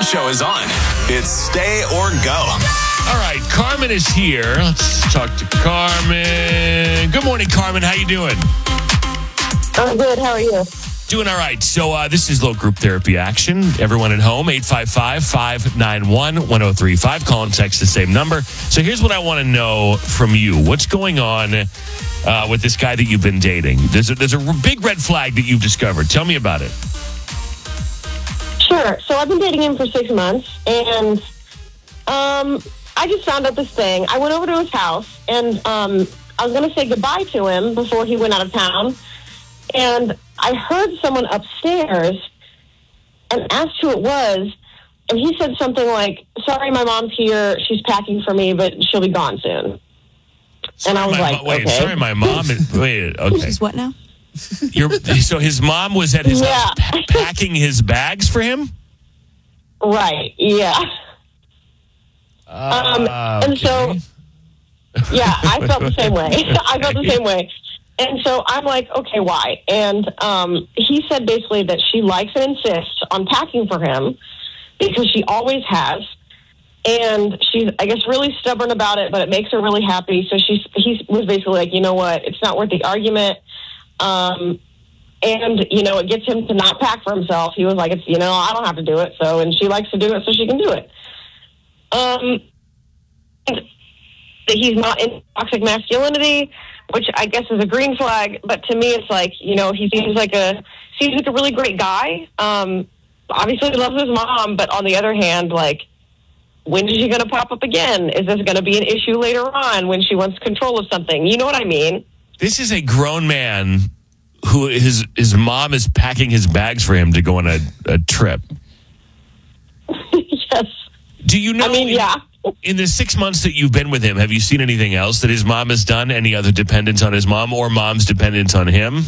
Tip Show is on. It's stay or go. All right, Carmen is here. Let's talk to Carmen. Good morning, Carmen. How you doing? I'm good. How are you? Doing all right. So this is Low Group Therapy Action. Everyone at home, 855-591-1035. Call and text the same number. So here's what I want to know from you. What's going on with this guy that you've been dating? There's a big red flag that you've discovered. Tell me about it. Sure. So I've been dating him for 6 months, and I just found out this thing. I went over to his house, and I was going to say goodbye to him before he went out of town, and I heard someone upstairs and asked who it was, and he said something like, "Sorry, my mom's here. She's packing for me, but she'll be gone soon." Sorry, and I was like, wait, okay. Sorry, my mom is... Wait, okay. She's what now? So his mom was at his house packing his bags for him? Right, yeah. And so, yeah, I felt the same way. I felt the same way. And so I'm like, okay, why? And he said basically that she likes and insists on packing for him because she always has. And she's, I guess, really stubborn about it, but it makes her really happy. So he was basically like, you know what? It's not worth the argument. And, you know, it gets him to not pack for himself. He was like, it's, you know, I don't have to do it. So, and she likes to do it so she can do it. He's not in toxic masculinity, which I guess is a green flag. But to me, it's like, you know, he seems like a really great guy. Obviously he loves his mom, but on the other hand, like, when is she going to pop up again? Is this going to be an issue later on when she wants control of something? You know what I mean? This is a grown man who his mom is packing his bags for him to go on a trip. Yes. Do you know? I mean, yeah. In the 6 months that you've been with him, have you seen anything else that his mom has done? Any other dependence on his mom or mom's dependence on him?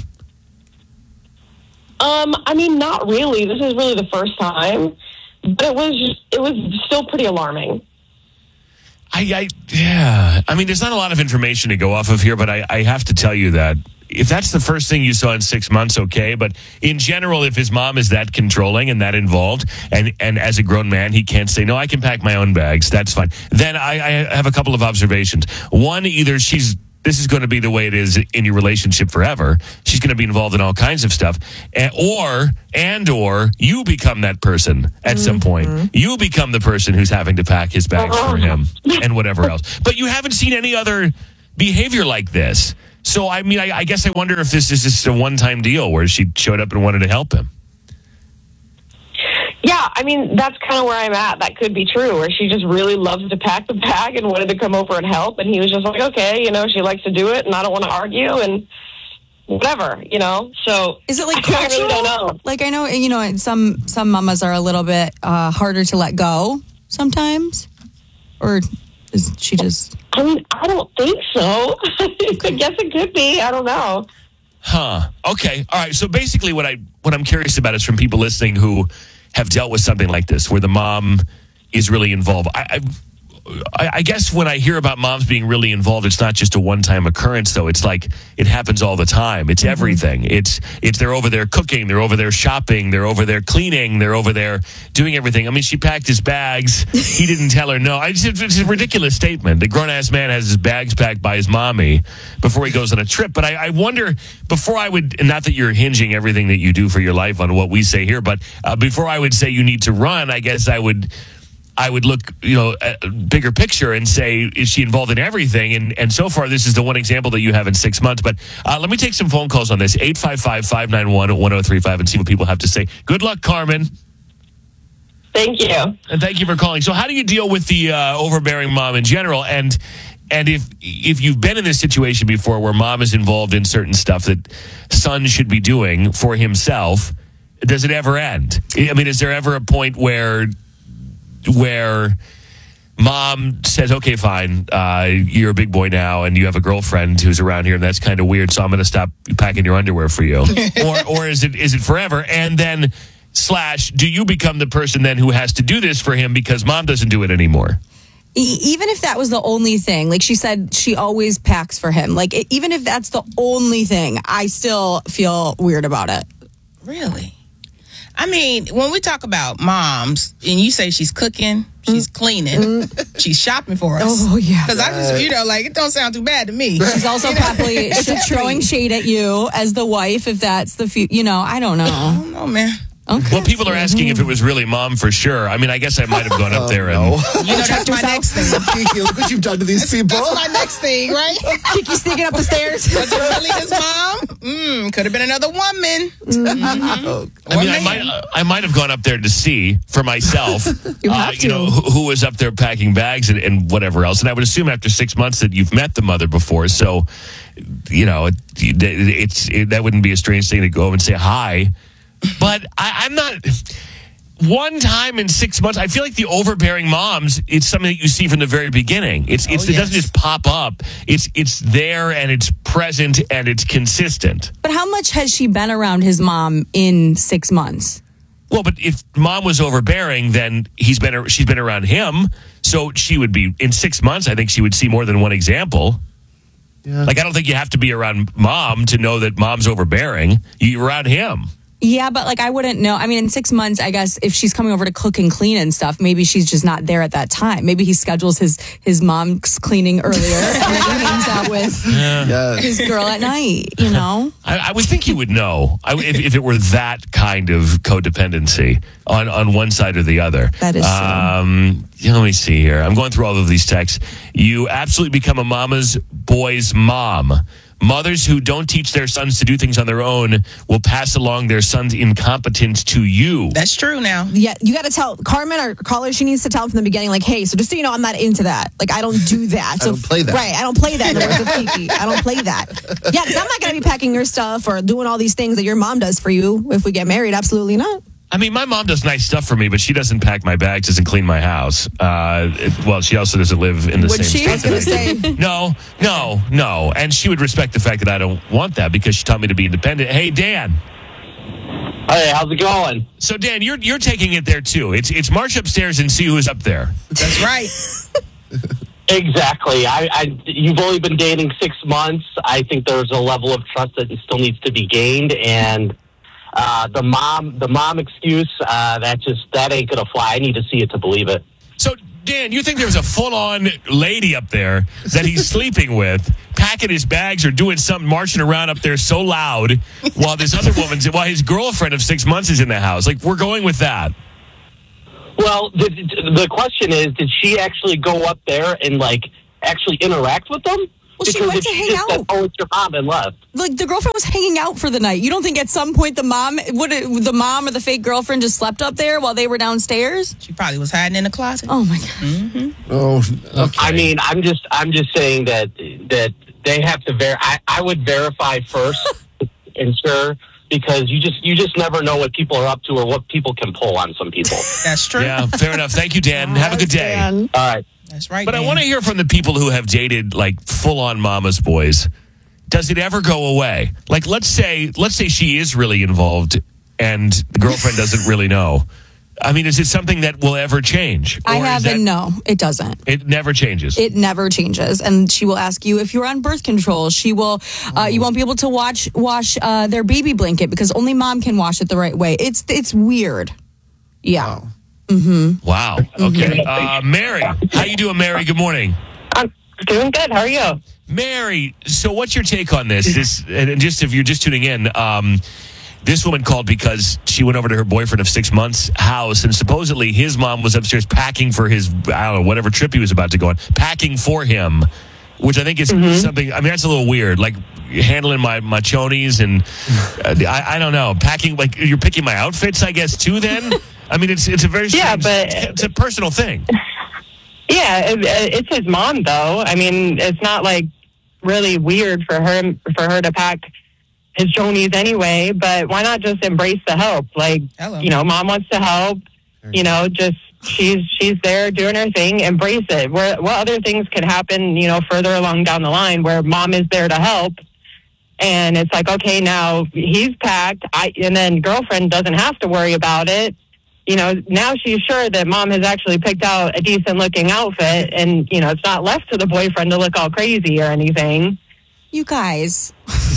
I mean, not really. This is really the first time, but it was still pretty alarming. Yeah. I mean, there's not a lot of information to go off of here, but I have to tell you that if that's the first thing you saw in 6 months, okay. But in general, if his mom is that controlling and that involved, and as a grown man, he can't say, no, I can pack my own bags, that's fine. Then I have a couple of observations. One, either this is going to be the way it is in your relationship forever. She's going to be involved in all kinds of stuff. Or you become that person at some point. You become the person who's having to pack his bags for him and whatever else. But you haven't seen any other behavior like this. So, I mean, I guess I wonder if this is just a one-time deal where she showed up and wanted to help him. Yeah, I mean, that's kind of where I'm at. That could be true, where she just really loves to pack the bag and wanted to come over and help. And he was just like, okay, you know, she likes to do it and I don't want to argue and whatever, you know. So is it like I really don't know. Like, I know, you know, some mamas are a little bit harder to let go sometimes. Or is she just... I mean, I don't think so. I guess it could be. I don't know. Huh. Okay. All right. So basically what I'm curious about is from people listening who have dealt with something like this, where the mom is really involved. I guess when I hear about moms being really involved, it's not just a one-time occurrence, though. It's like it happens all the time. It's everything. It's they're over there cooking, they're over there shopping, they're over there cleaning, they're over there doing everything. I mean, she packed his bags. He didn't tell her no. It's a ridiculous statement. The grown-ass man has his bags packed by his mommy before he goes on a trip. But I wonder, before I would, not that you're hinging everything that you do for your life on what we say here, but before I would say you need to run, I guess I would look, you know, a bigger picture and say, is she involved in everything? And so far, this is the one example that you have in 6 months. But let me take some phone calls on this, 855-591-1035, and see what people have to say. Good luck, Carmen. Thank you. And thank you for calling. So how do you deal with the overbearing mom in general? And if you've been in this situation before where mom is involved in certain stuff that son should be doing for himself, does it ever end? I mean, is there ever a point where mom says, okay, fine, you're a big boy now and you have a girlfriend who's around here and that's kind of weird, so I'm going to stop packing your underwear for you? or is it forever? And then / do you become the person then who has to do this for him because mom doesn't do it anymore? Even if that was the only thing, like she said, she always packs for him. Like, even if that's the only thing, I still feel weird about it. Really? I mean, when we talk about moms, and you say she's cooking, she's cleaning, she's shopping for us. Oh, yeah. Because I just, it don't sound too bad to me. She's also probably throwing shade at you as the wife, if that's the I don't know. I don't know, man. Okay. Well, people are asking if it was really mom for sure. I mean, I guess I might have gone up there and... That's my next thing. Look what you've done to these people. That's my next thing, right? Kiki sneaking up the stairs. Was it really his mom? Could have been another woman. I mean, I might have gone up there to see for myself, You have to. who was up there packing bags and whatever else. And I would assume after 6 months that you've met the mother before. So, that wouldn't be a strange thing to go and say hi. But I'm not... One time in 6 months, I feel like the overbearing moms, it's something that you see from the very beginning. It doesn't just pop up. It's there and it's present and it's consistent. But how much has she been around his mom in 6 months? Well, but if mom was overbearing, then she's been around him. So she would be, in 6 months, I think she would see more than one example. Yeah. Like, I don't think you have to be around mom to know that mom's overbearing. You're around him. Yeah, but I wouldn't know. I mean, in 6 months, I guess if she's coming over to cook and clean and stuff, maybe she's just not there at that time. Maybe he schedules his mom's cleaning earlier and then he hangs out with his girl at night, I would think you would know if it were that kind of codependency on one side or the other. That is true. Let me see here. I'm going through all of these texts. You absolutely become a mama's boy's mom. Mothers who don't teach their sons to do things on their own will pass along their son's incompetence to you. That's true now. Yeah, you got to tell Carmen, our caller, she needs to tell him from the beginning, hey, so just so you know, I'm not into that. I don't do that. I don't play that. Right, I don't play that in the words of Kiki. I don't play that. Yeah, because I'm not going to be packing your stuff or doing all these things that your mom does for you if we get married. Absolutely not. I mean, my mom does nice stuff for me, but she doesn't pack my bags, doesn't clean my house. She also doesn't live in the same state. I was going to say. No. And she would respect the fact that I don't want that because she taught me to be independent. Hey, Dan. Hey, how's it going? So, Dan, you're taking it there, too. It's march upstairs and see who's up there. That's right. Exactly. You've only been dating 6 months. I think there's a level of trust that still needs to be gained, and the mom excuse, that ain't gonna fly. I need to see it to believe it. So, Dan, you think there's a full-on lady up there that he's sleeping with, packing his bags or doing something, marching around up there so loud while while his girlfriend of 6 months is in the house? We're going with that. Well, the question is, did she actually go up there and actually interact with them? Well, she went to hang out. Said, oh, it's your mom, and left. The girlfriend was hanging out for the night. You don't think at some point the mom or the fake girlfriend just slept up there while they were downstairs? She probably was hiding in the closet. Oh my god. Mm-hmm. Oh, okay. I mean, I'm just saying that they have to I would verify first, ensure, because you just never know what people are up to or what people can pull on some people. That's true. Yeah, fair enough. Thank you, Dan. Have a good day. All right. That's right. But Dan. I want to hear from the people who have dated full-on mama's boys. Does it ever go away? Let's say she is really involved and the girlfriend doesn't really know. I mean, is it something that will ever change? No, it doesn't. It never changes. It never changes. And she will ask you if you're on birth control. She will, you won't be able to wash their baby blanket because only mom can wash it the right way. It's weird. Yeah. Wow. Mm-hmm. Wow. Okay. Mary, how you doing, Mary? Good morning. I'm doing good. How are you? Mary, so what's your take on this? And just if you're just tuning in, this woman called because she went over to her boyfriend of 6 months' house, and supposedly his mom was upstairs packing for his, whatever trip he was about to go on, packing for him, which I think is something, I mean, that's a little weird. Handling my chonies and I don't know, packing, you're picking my outfits, I guess, too, then? I mean, it's a very strange, it's a personal thing. Yeah, it's his mom, though. I mean, it's not really weird for her to pack his chonies anyway, but why not just embrace the help? Hello. Mom wants to help, just she's there doing her thing, embrace it. What other things could happen, further along down the line where mom is there to help? And it's okay, now he's packed, and then girlfriend doesn't have to worry about it. Now she's sure that mom has actually picked out a decent looking outfit, and, it's not left to the boyfriend to look all crazy or anything. You guys.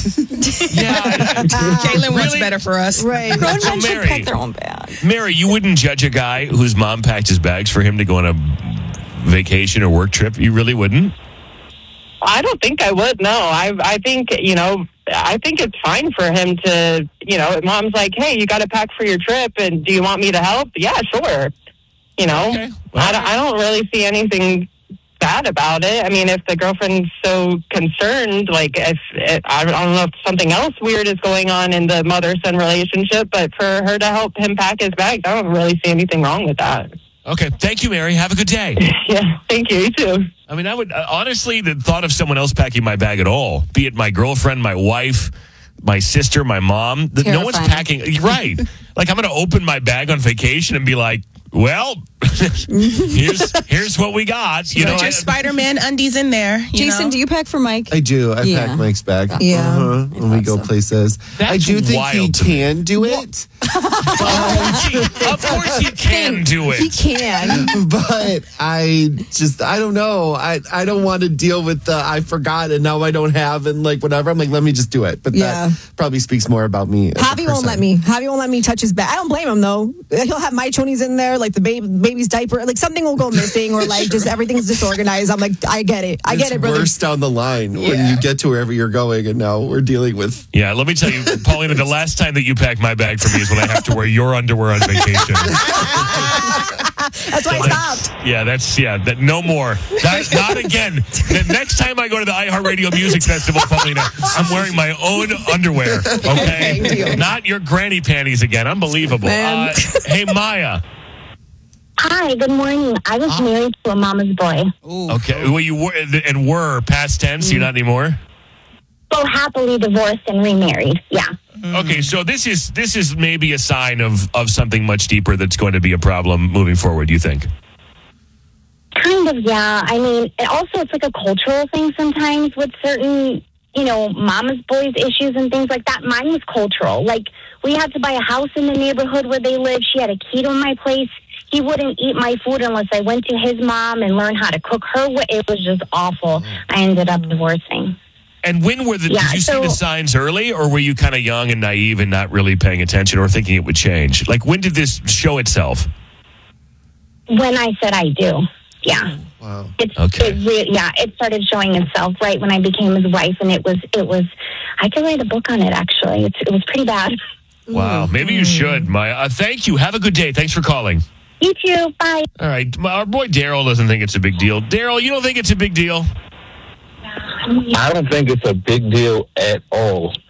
Yeah. Jalen wants Really? better for us. Right. Grown So men should Mary- pack their own bag. Mary, you wouldn't judge a guy whose mom packed his bags for him to go on a vacation or work trip? You really wouldn't? I don't think I would. No, I think I think it's fine for him to, if mom's like, hey, you got to pack for your trip, and do you want me to help? Yeah, sure. Okay. Well, I don't really see anything bad about it. I mean, if the girlfriend's so concerned, like, I don't know if something else weird is going on in the mother-son relationship, but for her to help him pack his bags, I don't really see anything wrong with that. Okay. Thank you, Mary. Have a good day. Yeah, thank you. You too. I mean, I would honestly, the thought of someone else packing my bag at all, be it my girlfriend, my wife, my sister, my mom, no one's Terrifying. packing. Right. Like, I'm going to open my bag on vacation and be like, well, here's what we got. Put your Spider-Man undies in there. Jason, do you pack for Mike? I do. I Yeah. pack Mike's bag. Yeah. When we go places. That's I do think he wild to me. can do it. Of course he can do He it. can. But I don't know. I don't want to deal with the I forgot and now I don't have and like whatever. I'm like, let me just do it. But Yeah. that probably speaks more about me. as a Javi won't person. let me. Javi won't let me touch his bag. I don't blame him though. He'll have my chonies in there, like the baby's diaper, like something will go missing, or like just everything's disorganized. I'm like, I get it. I get It's it, brother. worse down the line when you get to wherever you're going, and now we're dealing with. Yeah, let me tell you, Paulina, the last time that you pack my bag for me is when I have to wear your underwear on vacation. That's why I stopped. That no more. Not again. The next time I go to the iHeartRadio Music Festival, Paulina, I'm wearing my own underwear. Okay, deal. not your granny panties again. Unbelievable. Man. Hey, Maya. Hi, good morning. I was married to a mama's boy. Okay, well, you were past tense. You're not anymore. So happily divorced and remarried. Yeah. Okay, so this is maybe a sign of something much deeper that's going to be a problem moving forward. You think? Kind of, yeah. I mean, it's like a cultural thing sometimes with certain, mama's boys issues and things like that. Mine was cultural. Like, we had to buy a house in the neighborhood where they lived. She had a key to my place. He wouldn't eat my food unless I went to his mom and learned how to cook her. It was just awful. I ended up divorcing. And when did you see the signs early, or were you kind of young and naive and not really paying attention or thinking it would change? Like, when did this show itself? When I said I do. Yeah. Wow. It started showing itself right when I became his wife, and it was I could write a book on it, actually. It was pretty bad. Wow. Maybe you should, Maya. Thank you. Have a good day. Thanks for calling. You too. Bye. All right. Our boy Daryl doesn't think it's a big deal. Daryl, you don't think it's a big deal? I don't think it's a big deal at all.